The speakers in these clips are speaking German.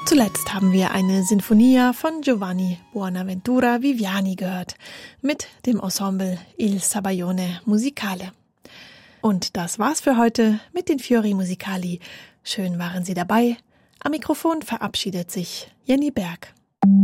Zuletzt haben wir eine Sinfonia von Giovanni Buonaventura Viviani gehört, mit dem Ensemble Il Sabajone Musicale. Und das war's für heute mit den Fiori Musicali. Schön waren Sie dabei. Am Mikrofon verabschiedet sich Jenny Berg.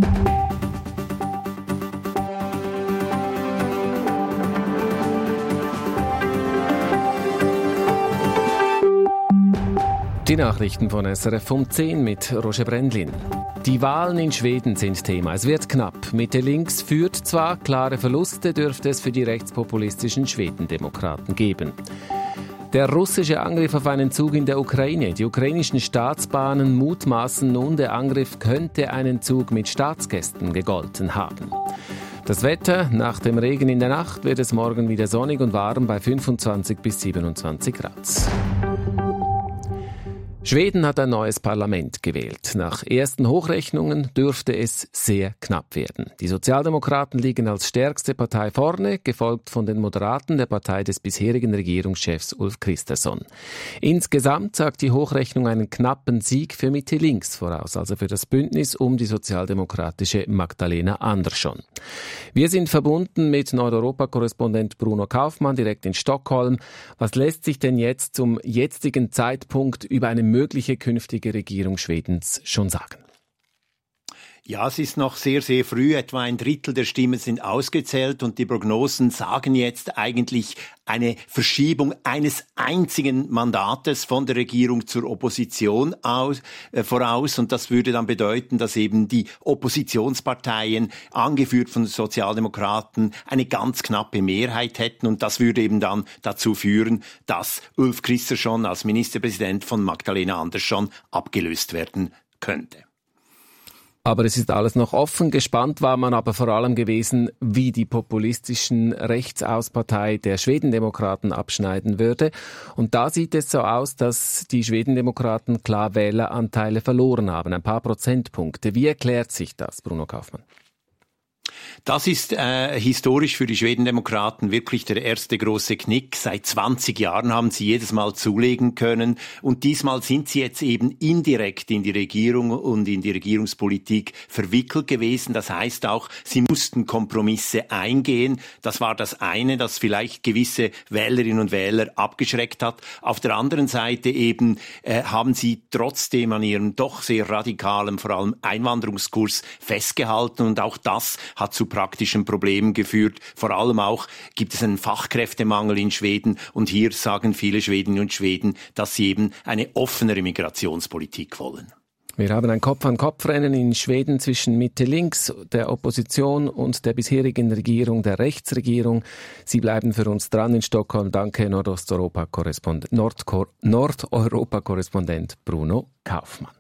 Die Nachrichten von SRF um 10 mit Roger Brendlin. Die Wahlen in Schweden sind Thema. Es wird knapp. Mitte links führt zwar, klare Verluste dürfte es für die rechtspopulistischen Schwedendemokraten geben. Der russische Angriff auf einen Zug in der Ukraine. Die ukrainischen Staatsbahnen mutmaßen nun, der Angriff könnte einen Zug mit Staatsgästen gegolten haben. Das Wetter: Nach dem Regen in der Nacht wird es morgen wieder sonnig und warm bei 25 bis 27 Grad. Schweden hat ein neues Parlament gewählt. Nach ersten Hochrechnungen dürfte es sehr knapp werden. Die Sozialdemokraten liegen als stärkste Partei vorne, gefolgt von den Moderaten, der Partei des bisherigen Regierungschefs Ulf Kristersson. Insgesamt sagt die Hochrechnung einen knappen Sieg für Mitte-Links voraus, also für das Bündnis um die sozialdemokratische Magdalena Andersson. Wir sind verbunden mit Nordeuropa-Korrespondent Bruno Kaufmann direkt in Stockholm. Was lässt sich denn jetzt zum jetzigen Zeitpunkt über eine mögliche künftige Regierung Schwedens schon sagen? Ja, es ist noch sehr, sehr früh. Etwa ein Drittel der Stimmen sind ausgezählt und die Prognosen sagen jetzt eigentlich eine Verschiebung eines einzigen Mandates von der Regierung zur Opposition voraus. Und das würde dann bedeuten, dass eben die Oppositionsparteien, angeführt von den Sozialdemokraten, eine ganz knappe Mehrheit hätten. Und das würde eben dann dazu führen, dass Ulf Kristersson als Ministerpräsident von Magdalena Andersson abgelöst werden könnte. Aber es ist alles noch offen. Gespannt war man aber vor allem gewesen, wie die populistischen Rechtsaußpartei der Schwedendemokraten abschneiden würde. Und da sieht es so aus, dass die Schwedendemokraten klar Wähleranteile verloren haben, ein paar Prozentpunkte. Wie erklärt sich das, Bruno Kaufmann? Das ist historisch für die Schwedendemokraten wirklich der erste große Knick. Seit 20 Jahren haben sie jedes Mal zulegen können und diesmal sind sie jetzt eben indirekt in die Regierung und in die Regierungspolitik verwickelt gewesen. Das heißt auch, sie mussten Kompromisse eingehen. Das war das eine, das vielleicht gewisse Wählerinnen und Wähler abgeschreckt hat. Auf der anderen Seite eben haben sie trotzdem an ihrem doch sehr radikalen, vor allem Einwanderungskurs festgehalten und auch das hat zu praktischen Problemen geführt. Vor allem auch gibt es einen Fachkräftemangel in Schweden und hier sagen viele Schwedinnen und Schweden, dass sie eben eine offenere Migrationspolitik wollen. Wir haben ein Kopf-an-Kopf-Rennen in Schweden zwischen Mitte-Links, der Opposition und der bisherigen Regierung, der Rechtsregierung. Sie bleiben für uns dran in Stockholm. Danke, Nordeuropa-Korrespondent Bruno Kaufmann.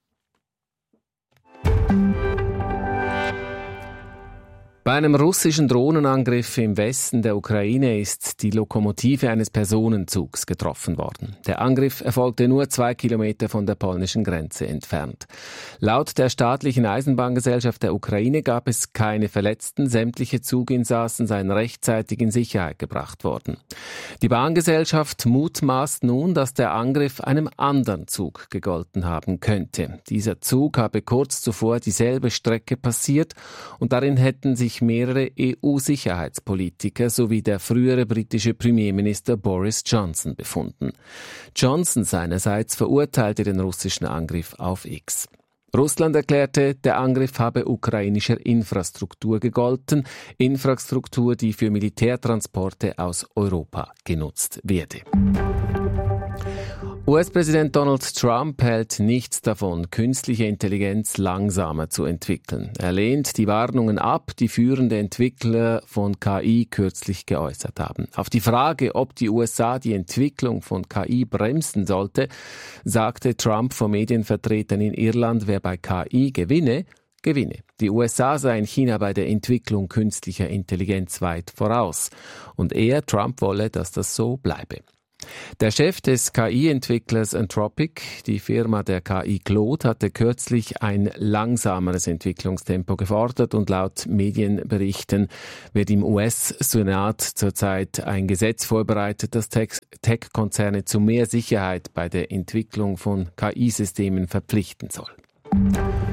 Bei einem russischen Drohnenangriff im Westen der Ukraine ist die Lokomotive eines Personenzugs getroffen worden. Der Angriff erfolgte nur 2 Kilometer von der polnischen Grenze entfernt. Laut der staatlichen Eisenbahngesellschaft der Ukraine gab es keine Verletzten. Sämtliche Zuginsassen seien rechtzeitig in Sicherheit gebracht worden. Die Bahngesellschaft mutmaßt nun, dass der Angriff einem anderen Zug gegolten haben könnte. Dieser Zug habe kurz zuvor dieselbe Strecke passiert und darin hätten sich mehrere EU-Sicherheitspolitiker sowie der frühere britische Premierminister Boris Johnson befunden. Johnson seinerseits verurteilte den russischen Angriff auf X. Russland erklärte, der Angriff habe ukrainischer Infrastruktur gegolten, Infrastruktur, die für Militärtransporte aus Europa genutzt werde. US-Präsident Donald Trump hält nichts davon, künstliche Intelligenz langsamer zu entwickeln. Er lehnt die Warnungen ab, die führende Entwickler von KI kürzlich geäußert haben. Auf die Frage, ob die USA die Entwicklung von KI bremsen sollte, sagte Trump vor Medienvertretern in Irland, wer bei KI gewinne. Die USA seien China bei der Entwicklung künstlicher Intelligenz weit voraus. Und Trump wolle, dass das so bleibe. Der Chef des KI-Entwicklers Anthropic, die Firma der KI Claude, hatte kürzlich ein langsameres Entwicklungstempo gefordert und laut Medienberichten wird im US-Senat zurzeit ein Gesetz vorbereitet, das Tech-Konzerne zu mehr Sicherheit bei der Entwicklung von KI-Systemen verpflichten soll.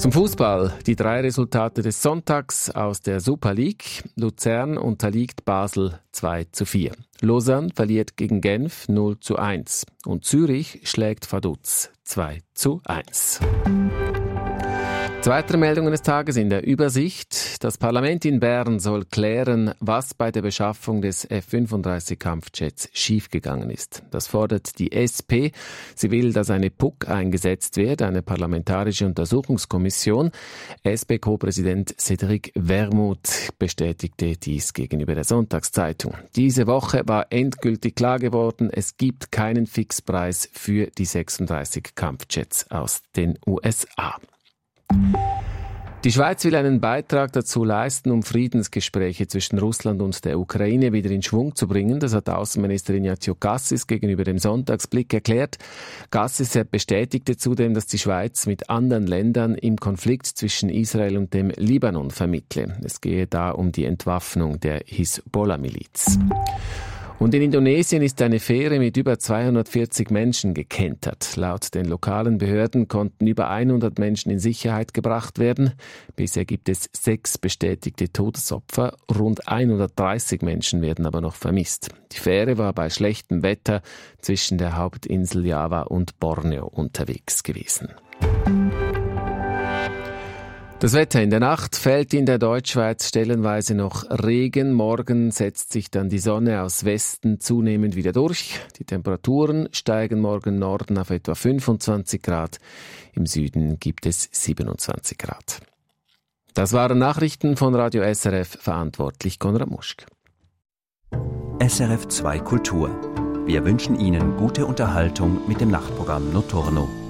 Zum Fußball. Die 3 Resultate des Sonntags aus der Super League. Luzern unterliegt Basel 2:4. Lausanne verliert gegen Genf 0:1. Und Zürich schlägt Vaduz 2:1. Weitere Meldungen des Tages in der Übersicht. Das Parlament in Bern soll klären, was bei der Beschaffung des F-35-Kampfjets schiefgegangen ist. Das fordert die SP. Sie will, dass eine PUC eingesetzt wird, eine parlamentarische Untersuchungskommission. SP-Co-Präsident Cédric Wermuth bestätigte dies gegenüber der Sonntagszeitung. Diese Woche war endgültig klar geworden, es gibt keinen Fixpreis für die 36 Kampfjets aus den USA. Die Schweiz will einen Beitrag dazu leisten, um Friedensgespräche zwischen Russland und der Ukraine wieder in Schwung zu bringen. Das hat Außenminister Ignazio Cassis gegenüber dem Sonntagsblick erklärt. Cassis bestätigte zudem, dass die Schweiz mit anderen Ländern im Konflikt zwischen Israel und dem Libanon vermittle. Es gehe da um die Entwaffnung der Hisbollah-Miliz. Und in Indonesien ist eine Fähre mit über 240 Menschen gekentert. Laut den lokalen Behörden konnten über 100 Menschen in Sicherheit gebracht werden. Bisher gibt es 6 bestätigte Todesopfer. Rund 130 Menschen werden aber noch vermisst. Die Fähre war bei schlechtem Wetter zwischen der Hauptinsel Java und Borneo unterwegs gewesen. Das Wetter: in der Nacht fällt in der Deutschschweiz stellenweise noch Regen. Morgen setzt sich dann die Sonne aus Westen zunehmend wieder durch. Die Temperaturen steigen morgen im Norden auf etwa 25 Grad. Im Süden gibt es 27 Grad. Das waren Nachrichten von Radio SRF, verantwortlich Konrad Muschk. SRF 2 Kultur. Wir wünschen Ihnen gute Unterhaltung mit dem Nachtprogramm Notturno.